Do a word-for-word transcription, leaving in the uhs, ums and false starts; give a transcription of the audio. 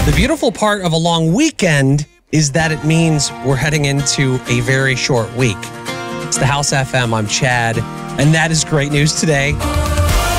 The beautiful part of a long weekend is that it means we're heading into a very short week. It's the House F M. I'm Chad, and that is great news today.